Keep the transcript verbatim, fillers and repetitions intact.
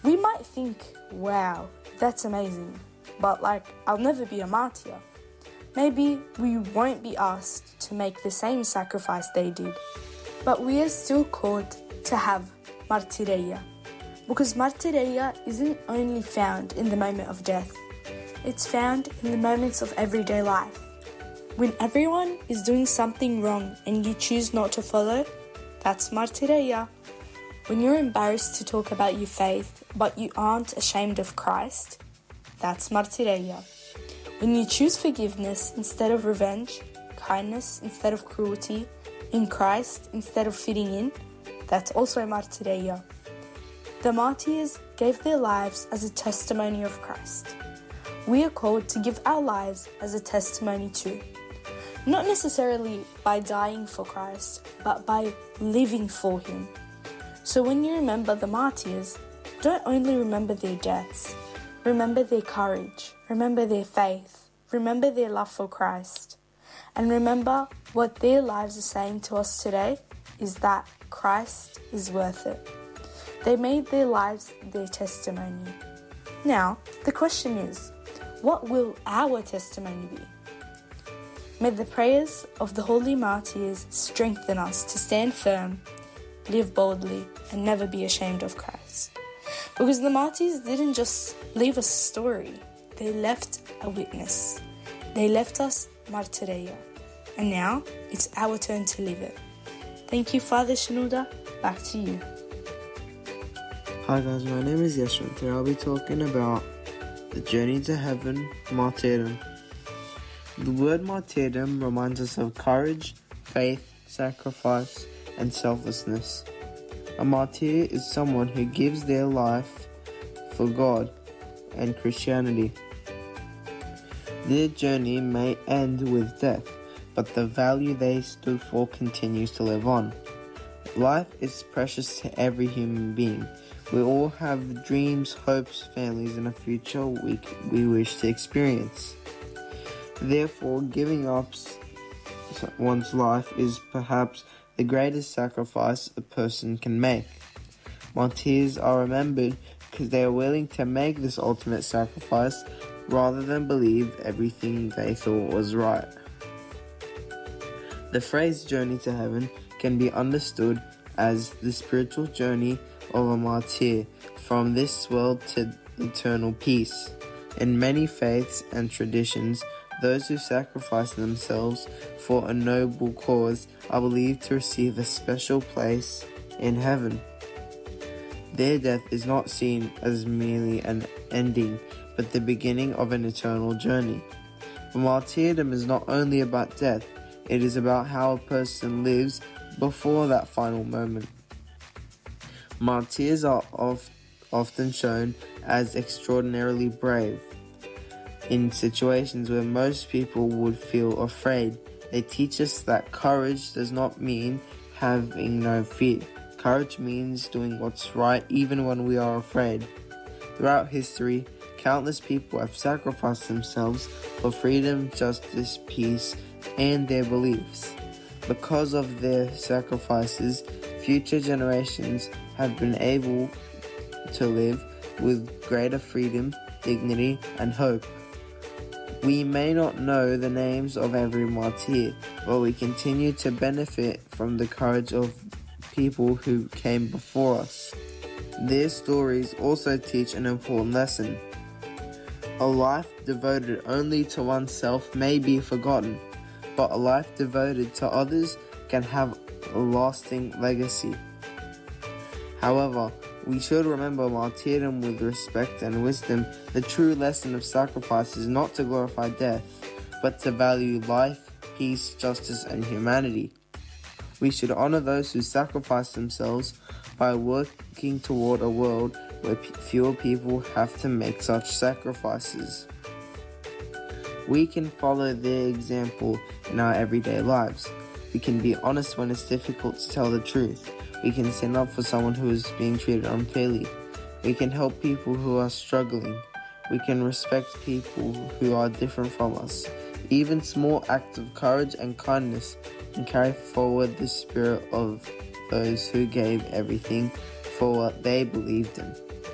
We might think, wow, that's amazing, but like, I'll never be a martyr. Maybe we won't be asked to make the same sacrifice they did, but we are still called to have martyreia, because martyreia isn't only found in the moment of death, it's found in the moments of everyday life. When everyone is doing something wrong and you choose not to follow, that's martyreia. When you're embarrassed to talk about your faith, but you aren't ashamed of Christ, that's martyreia. When you choose forgiveness instead of revenge, kindness instead of cruelty, in Christ instead of fitting in, that's also martyreia. The martyrs gave their lives as a testimony of Christ. We are called to give our lives as a testimony too. Not necessarily by dying for Christ, but by living for Him. So when you remember the martyrs, don't only remember their deaths, remember their courage, remember their faith, remember their love for Christ, and remember what their lives are saying to us today is that Christ is worth it. They made their lives their testimony. Now, the question is, what will our testimony be? May the prayers of the holy martyrs strengthen us to stand firm, live boldly, and never be ashamed of Christ. Because the martyrs didn't just leave us a story, they left a witness. They left us martyreia. And now, it's our turn to live it. Thank you, Father Shenouda. Back to you. Hi guys, my name is Yeshua. Today I'll be talking about the journey to heaven, martyrdom. The word martyrdom reminds us of courage, faith, sacrifice, and selflessness. A martyr is someone who gives their life for God and Christianity. Their journey may end with death, but the value they stood for continues to live on. Life is precious to every human being. We all have dreams, hopes, families, and a future we, we wish to experience. Therefore, giving up one's life is perhaps the greatest sacrifice a person can make. Martyrs are remembered because they are willing to make this ultimate sacrifice rather than believe everything they thought was right. The phrase journey to heaven can be understood as the spiritual journey of a martyr from this world to eternal peace. In many faiths and traditions, those who sacrifice themselves for a noble cause are believed to receive a special place in heaven. Their death is not seen as merely an ending, but the beginning of an eternal journey. But martyrdom is not only about death, it is about how a person lives before that final moment. Martyrs are of, often shown as extraordinarily brave. In situations where most people would feel afraid, they teach us that courage does not mean having no fear. Courage means doing what's right even when we are afraid. Throughout history, countless people have sacrificed themselves for freedom, justice, peace, and their beliefs. Because of their sacrifices, future generations have been able to live with greater freedom, dignity, and hope. We may not know the names of every martyr, but we continue to benefit from the courage of people who came before us. Their stories also teach an important lesson. A life devoted only to oneself may be forgotten, but a life devoted to others can have a lasting legacy. However, we should remember martyrdom with respect and wisdom. The true lesson of sacrifice is not to glorify death, but to value life, peace, justice, and humanity. We should honor those who sacrifice themselves by working toward a world where p- fewer people have to make such sacrifices. We can follow their example in our everyday lives. We can be honest when it's difficult to tell the truth. We can stand up for someone who is being treated unfairly. We can help people who are struggling. We can respect people who are different from us. Even small acts of courage and kindness can carry forward the spirit of those who gave everything for what they believed in.